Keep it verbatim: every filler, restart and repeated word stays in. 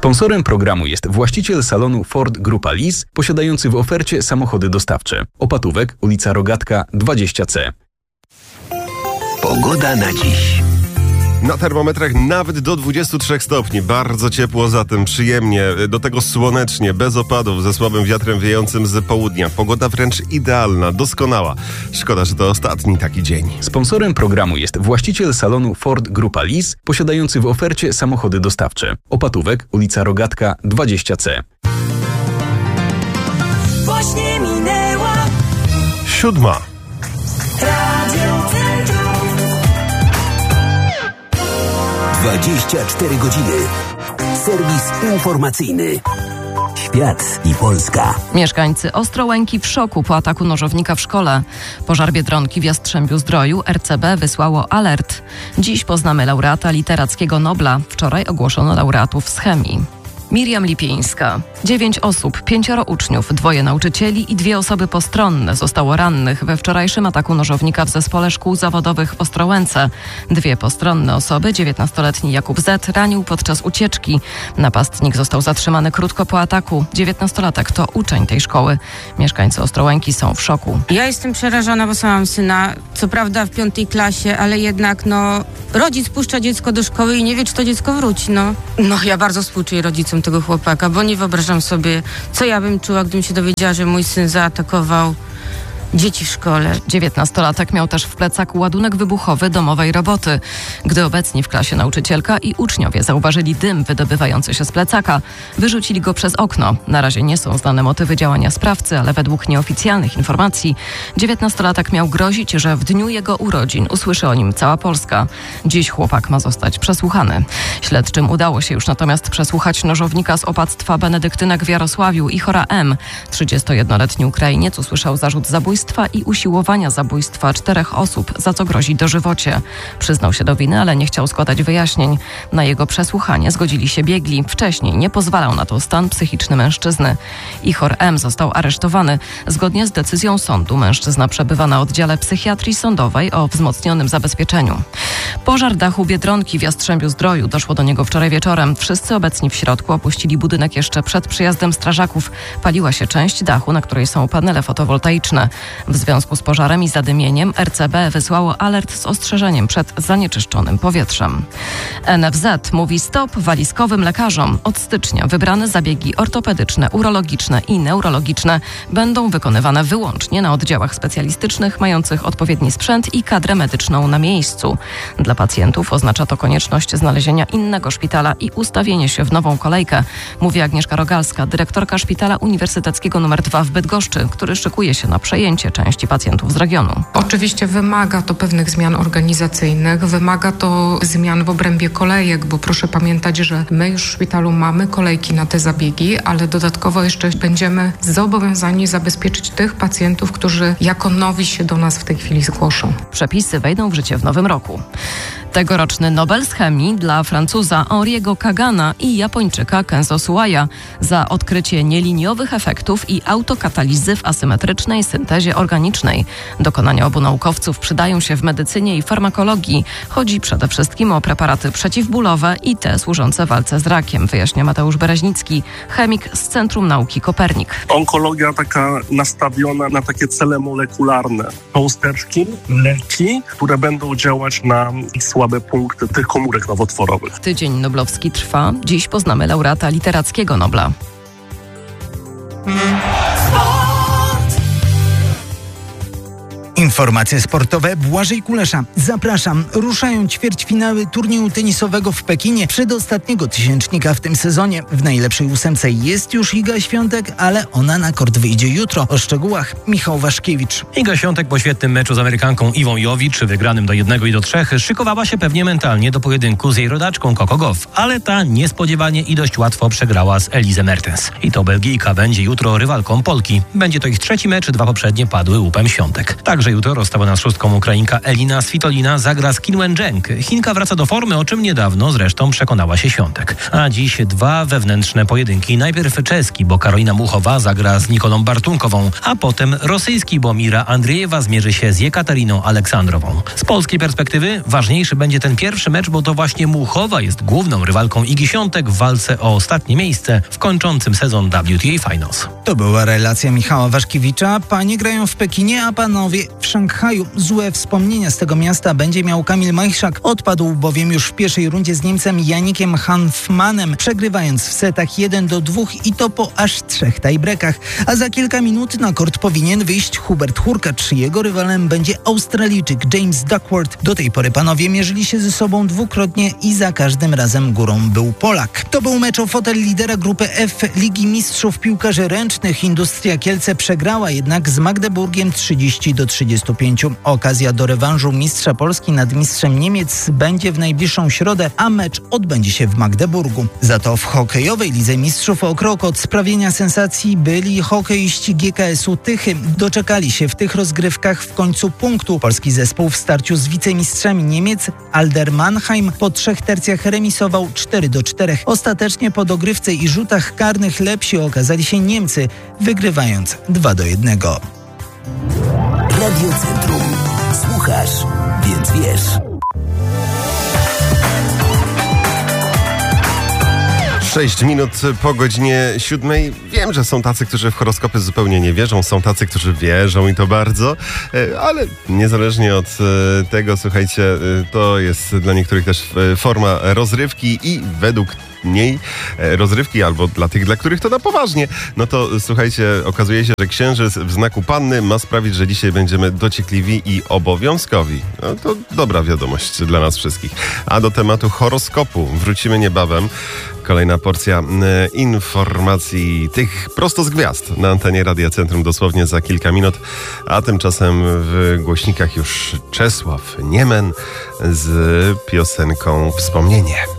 Sponsorem programu jest właściciel salonu Ford Grupa Lis, posiadający w ofercie samochody dostawcze. Opatówek, ulica Rogatka dwadzieścia C. Pogoda na dziś. Na termometrach nawet do dwudziestu trzech stopni. Bardzo ciepło, zatem przyjemnie, do tego słonecznie, bez opadów, ze słabym wiatrem wiejącym z południa. Pogoda wręcz idealna, doskonała. Szkoda, że to ostatni taki dzień. Sponsorem programu jest właściciel salonu Ford Grupa Lis, posiadający w ofercie samochody dostawcze. Opatówek, ulica Rogatka dwadzieścia C. Właśnie minęła Siódma. Radio Centrum. dwadzieścia cztery godziny. Serwis informacyjny. Świat i Polska. Mieszkańcy Ostrołęki w szoku po ataku nożownika w szkole. Pożar Biedronki w Jastrzębiu-Zdroju R C B wysłało alert. Dziś poznamy laureata Literackiego Nobla. Wczoraj ogłoszono laureatów z chemii. Miriam Lipińska. Dziewięć osób, pięcioro uczniów, dwoje nauczycieli i dwie osoby postronne zostało rannych we wczorajszym ataku nożownika w zespole szkół zawodowych w Ostrołęce. Dwie postronne osoby, dziewiętnastoletni Jakub Z. ranił podczas ucieczki. Napastnik został zatrzymany krótko po ataku. dziewiętnastolatek to uczeń tej szkoły. Mieszkańcy Ostrołęki są w szoku. Ja jestem przerażona, bo sama mam syna, co prawda w piątej klasie, ale jednak no rodzic puszcza dziecko do szkoły i nie wie, czy to dziecko wróci. No, no ja bardzo współczuję rodzicom tego chłopaka, bo nie wyobrażam sobie, co ja bym czuła, gdybym się dowiedziała, że mój syn zaatakował dzieci w szkole. dziewiętnastolatek miał też w plecaku ładunek wybuchowy domowej roboty. Gdy obecni w klasie nauczycielka i uczniowie zauważyli dym wydobywający się z plecaka, wyrzucili go przez okno. Na razie nie są znane motywy działania sprawcy, ale według nieoficjalnych informacji dziewiętnastolatek miał grozić, że w dniu jego urodzin usłyszy o nim cała Polska. Dziś chłopak ma zostać przesłuchany. Śledczym udało się już natomiast przesłuchać nożownika z opactwa benedyktynek w Jarosławiu i Chora M. trzydziestojednoletni Ukrainiec usłyszał zarzut zabójstwa i usiłowania zabójstwa czterech osób, za co grozi dożywocie. Przyznał się do winy, ale nie chciał składać wyjaśnień. Na jego przesłuchanie zgodzili się biegli. Wcześniej nie pozwalał na to stan psychiczny mężczyzny. Ichor M. został aresztowany. Zgodnie z decyzją sądu mężczyzna przebywa na oddziale psychiatrii sądowej o wzmocnionym zabezpieczeniu. Pożar dachu Biedronki w Jastrzębiu-Zdroju. Doszło do niego wczoraj wieczorem. Wszyscy obecni w środku opuścili budynek jeszcze przed przyjazdem strażaków. Paliła się część dachu, na której są panele fotowoltaiczne. W związku z pożarem i zadymieniem R C B wysłało alert z ostrzeżeniem przed zanieczyszczonym powietrzem. N F Z mówi stop walizkowym lekarzom. Od stycznia wybrane zabiegi ortopedyczne, urologiczne i neurologiczne będą wykonywane wyłącznie na oddziałach specjalistycznych mających odpowiedni sprzęt i kadrę medyczną na miejscu. Dla pacjentów oznacza to konieczność znalezienia innego szpitala i ustawienie się w nową kolejkę, mówi Agnieszka Rogalska, dyrektorka Szpitala Uniwersyteckiego numer dwa w Bydgoszczy, który szykuje się na przejęcie części pacjentów z regionu. Oczywiście wymaga to pewnych zmian organizacyjnych, wymaga to zmian w obrębie kolejek, bo proszę pamiętać, że my już w szpitalu mamy kolejki na te zabiegi, ale dodatkowo jeszcze będziemy zobowiązani zabezpieczyć tych pacjentów, którzy jako nowi się do nas w tej chwili zgłoszą. Przepisy wejdą w życie w nowym roku. Tegoroczny Nobel z chemii dla Francuza Henri'ego Kagana i Japończyka Kenzo Suwaya za odkrycie nieliniowych efektów i autokatalizy w asymetrycznej syntezie organicznej. Dokonania obu naukowców przydają się w medycynie i farmakologii. Chodzi przede wszystkim o preparaty przeciwbólowe i te służące walce z rakiem, wyjaśnia Mateusz Bereźnicki, chemik z Centrum Nauki Kopernik. Onkologia taka nastawiona na takie cele molekularne. Cząsteczki, leki, które będą działać na słabe punkty tych komórek nowotworowych. Tydzień noblowski trwa. Dziś poznamy laureata Literackiego Nobla. Informacje sportowe Błażej Kulesza. Zapraszam. Ruszają ćwierćfinały turnieju tenisowego w Pekinie. Przedostatniego tysięcznika w tym sezonie. W najlepszej ósemce jest już Iga Świątek, ale ona na kort wyjdzie jutro. O szczegółach Michał Waszkiewicz. Iga Świątek po świetnym meczu z Amerykanką Iwą Jowicz, wygranym do jednego i do trzech, szykowała się pewnie mentalnie do pojedynku z jej rodaczką Coco Gauff, ale ta niespodziewanie i dość łatwo przegrała z Elise Mertens. I to Belgijka będzie jutro rywalką Polki. Będzie to ich trzeci mecz, dwa poprzednie padły łupem Świątek. Także jutro rozstawiona z szóstką Ukrainka Elina Svitolina zagra z Kim Wen-jeng. Chinka wraca do formy, o czym niedawno zresztą przekonała się Świątek. A dziś dwa wewnętrzne pojedynki. Najpierw czeski, bo Karolina Muchowa zagra z Nikolą Bartunkową, a potem rosyjski, bo Mira Andriejewa zmierzy się z Jekateriną Aleksandrową. Z polskiej perspektywy ważniejszy będzie ten pierwszy mecz, bo to właśnie Muchowa jest główną rywalką Igi Świątek w walce o ostatnie miejsce w kończącym sezon W T A Finals. To była relacja Michała Waszkiewicza. Panie grają w Pekinie, a panowie w Szanghaju. Złe wspomnienia z tego miasta będzie miał Kamil Majchrzak. Odpadł bowiem już w pierwszej rundzie z Niemcem Janikiem Hanfmanem, przegrywając w setach jeden do dwóch i to po aż trzech tiebreakach. A za kilka minut na kort powinien wyjść Hubert Hurkacz. Jego rywalem będzie Australijczyk James Duckworth. Do tej pory panowie mierzyli się ze sobą dwukrotnie i za każdym razem górą był Polak. To był mecz o fotel lidera grupy F Ligi Mistrzów Piłkarzy Ręcznych. Industria Kielce przegrała jednak z Magdeburgiem trzydzieści do trzydziestu pięciu. Okazja do rewanżu mistrza Polski nad mistrzem Niemiec będzie w najbliższą środę, a mecz odbędzie się w Magdeburgu. Za to w hokejowej Lidze Mistrzów o krok od sprawienia sensacji byli hokeiści G K S-u Tychy. Doczekali się w tych rozgrywkach w końcu punktu. Polski zespół w starciu z wicemistrzami Niemiec Alder Mannheim po trzech tercjach remisował cztery do czterech. Ostatecznie po dogrywce i rzutach karnych lepsi okazali się Niemcy, wygrywając dwa do jednego. Radio Centrum. Słuchasz, więc wiesz. Sześć minut po godzinie siódmej. Wiem, że są tacy, którzy w horoskopy zupełnie nie wierzą, są tacy, którzy wierzą i to bardzo, ale niezależnie od tego, słuchajcie, to jest dla niektórych też forma rozrywki i według niej rozrywki, albo dla tych, dla których to na poważnie. No to słuchajcie, okazuje się, że księżyc w znaku panny ma sprawić, że dzisiaj będziemy dociekliwi i obowiązkowi. No to dobra wiadomość dla nas wszystkich. A do tematu horoskopu wrócimy niebawem. Kolejna porcja e, informacji tych prosto z gwiazd na antenie Radia Centrum dosłownie za kilka minut. A tymczasem w głośnikach już Czesław Niemen z piosenką Wspomnienie.